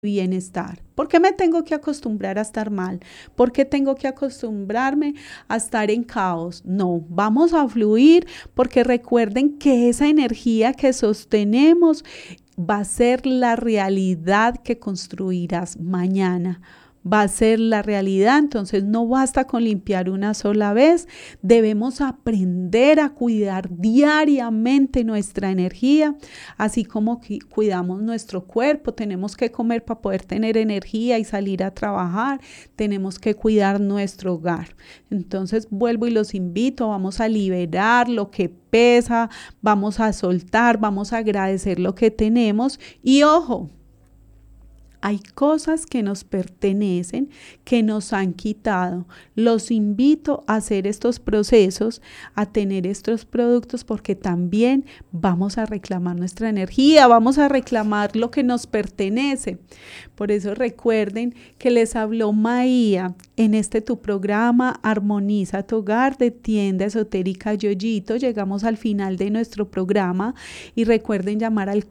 bienestar. ¿Por qué me tengo que acostumbrar a estar mal? ¿Por qué tengo que acostumbrarme a estar en caos? No, vamos a fluir, porque recuerden que esa energía que sostenemos va a ser la realidad que construirás mañana. Va a ser la realidad, entonces no basta con limpiar una sola vez, debemos aprender a cuidar diariamente nuestra energía, así como cuidamos nuestro cuerpo, tenemos que comer para poder tener energía y salir a trabajar, tenemos que cuidar nuestro hogar. Entonces vuelvo y los invito, vamos a liberar lo que pesa, vamos a soltar, vamos a agradecer lo que tenemos y ojo, hay cosas que nos pertenecen, que nos han quitado. Los invito a hacer estos procesos, a tener estos productos, porque también vamos a reclamar nuestra energía, vamos a reclamar lo que nos pertenece. Por eso recuerden que les habló Maía en tu programa Armoniza tu Hogar de Tienda Esotérica Yoyito. Llegamos al final de nuestro programa y recuerden llamar al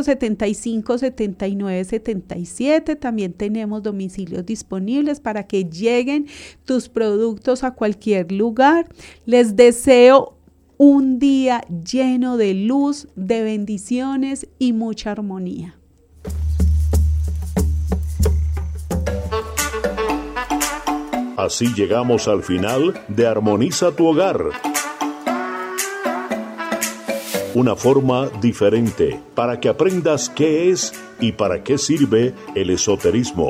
475-7977. También tenemos domicilios disponibles para que lleguen tus productos a cualquier lugar. Les deseo un día lleno de luz, de bendiciones y mucha armonía. Así llegamos al final de Armoniza tu Hogar. Una forma diferente para que aprendas qué es y para qué sirve el esoterismo.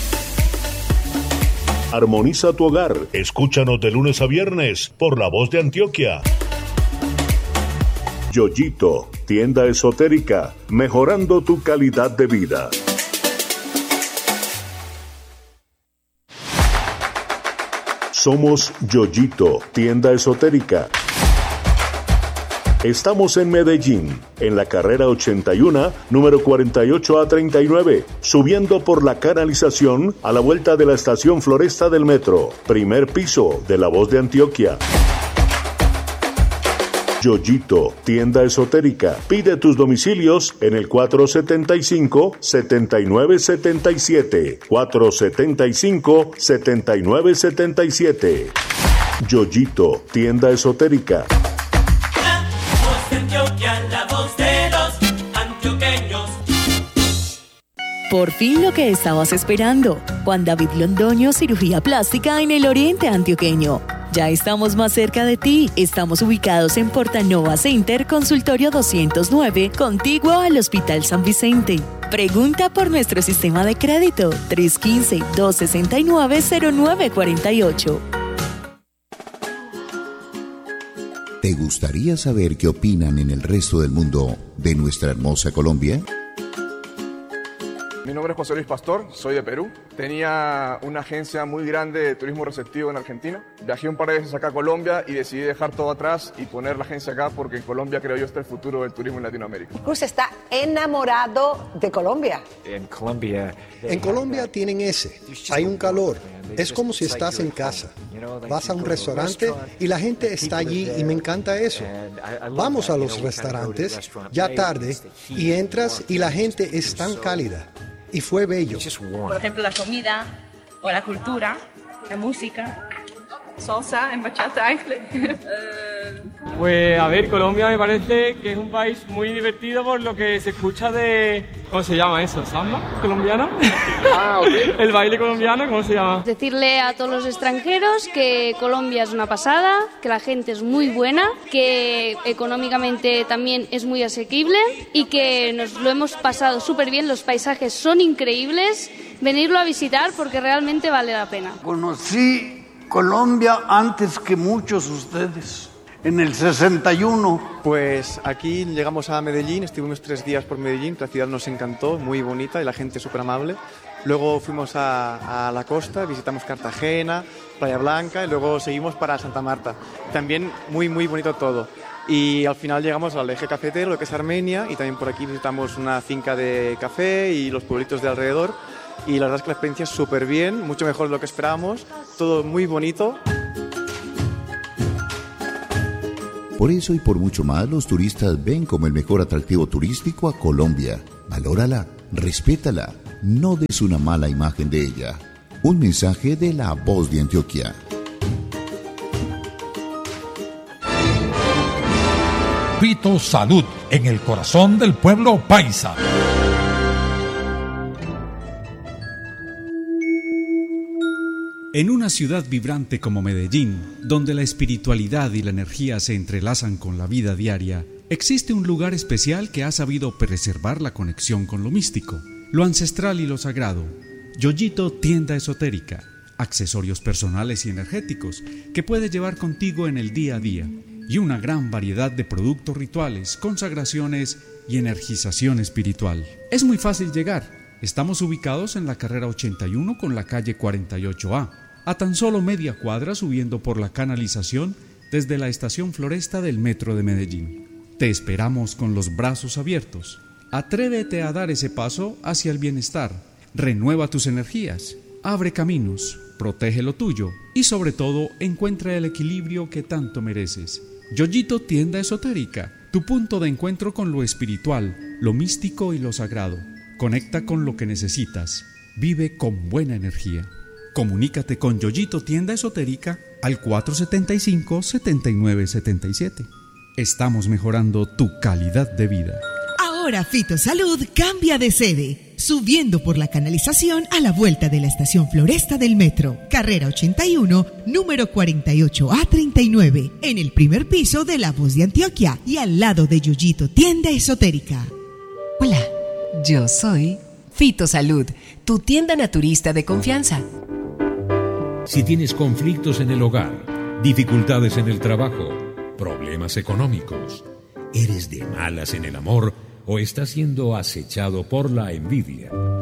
Armoniza tu Hogar. Escúchanos de lunes a viernes por La Voz de Antioquia. Yoyito, tienda esotérica, mejorando tu calidad de vida. Somos Yoyito, tienda esotérica. Estamos en Medellín, en la carrera 81, número 48A39, subiendo por la canalización a la vuelta de la estación Floresta del metro, primer piso de La Voz de Antioquia. Yoyito, tienda esotérica. Pide tus domicilios en el 475-7977. 475-7977. Yoyito, tienda esotérica. La voz de los antioqueños. Por fin lo que estabas esperando. Juan David Londoño, cirugía plástica en el oriente antioqueño. Ya estamos más cerca de ti. Estamos ubicados en Portanova Center, consultorio 209, contiguo al Hospital San Vicente. Pregunta por nuestro sistema de crédito 315-269-0948. ¿Te gustaría saber qué opinan en el resto del mundo de nuestra hermosa Colombia? Mi nombre es José Luis Pastor, soy de Perú. Tenía una agencia muy grande de turismo receptivo en Argentina. Viajé un par de veces acá a Colombia y decidí dejar todo atrás y poner la agencia acá porque en Colombia creo yo está el futuro del turismo en Latinoamérica. Cruz está enamorado de Colombia. En Colombia tienen hay un calor. Es como si estás en casa. Vas a un restaurante y la gente está allí y me encanta eso. Vamos a los restaurantes ya tarde y entras y la gente es tan cálida. Y fue bello. Por ejemplo, la comida o la cultura, la música, salsa, en bachata. Pues a ver, Colombia me parece que es un país muy divertido por lo que se escucha de... ¿Cómo se llama eso? ¿Samba colombiana? Ah, okay. El baile colombiano, ¿cómo se llama? Decirle a todos los extranjeros que Colombia es una pasada, que la gente es muy buena, que económicamente también es muy asequible y que nos lo hemos pasado súper bien, los paisajes son increíbles, venirlo a visitar porque realmente vale la pena. Conocí Colombia antes que muchos ustedes. En el 61. Pues aquí llegamos a Medellín, estuvimos 3 días por Medellín, la ciudad nos encantó, muy bonita y la gente súper amable. Luego fuimos a la costa, visitamos Cartagena, Playa Blanca y luego seguimos para Santa Marta. También muy muy bonito todo. Y al final llegamos al eje cafetero, lo que es Armenia, y también por aquí visitamos una finca de café y los pueblitos de alrededor. Y la verdad es que la experiencia es súper bien, mucho mejor de lo que esperábamos, todo muy bonito. Por eso y por mucho más, los turistas ven como el mejor atractivo turístico a Colombia. Valórala, respétala, no des una mala imagen de ella. Un mensaje de La Voz de Antioquia. Fito Salud, en el corazón del pueblo paisa. En una ciudad vibrante como Medellín, donde la espiritualidad y la energía se entrelazan con la vida diaria, existe un lugar especial que ha sabido preservar la conexión con lo místico, lo ancestral y lo sagrado. Yoyito Tienda Esotérica, accesorios personales y energéticos que puedes llevar contigo en el día a día, y una gran variedad de productos rituales, consagraciones y energización espiritual. Es muy fácil llegar. Estamos ubicados en la carrera 81 con la calle 48A, a tan solo media cuadra subiendo por la canalización desde la estación Floresta del Metro de Medellín. Te esperamos con los brazos abiertos. Atrévete a dar ese paso hacia el bienestar. Renueva tus energías, abre caminos, protege lo tuyo y sobre todo encuentra el equilibrio que tanto mereces. Yoyito Tienda Esotérica, tu punto de encuentro con lo espiritual, lo místico y lo sagrado. Conecta con lo que necesitas. Vive con buena energía. Comunícate con Yoyito Tienda Esotérica al 475-7977. Estamos mejorando tu calidad de vida. Ahora Fito Salud cambia de sede, subiendo por la canalización a la vuelta de la estación Floresta del Metro, carrera 81, número 48A39, en el primer piso de La Voz de Antioquia y al lado de Yoyito Tienda Esotérica. Hola, yo soy Fito Salud, tu tienda naturista de confianza. Si tienes conflictos en el hogar, dificultades en el trabajo, problemas económicos, eres de malas en el amor o estás siendo acechado por la envidia,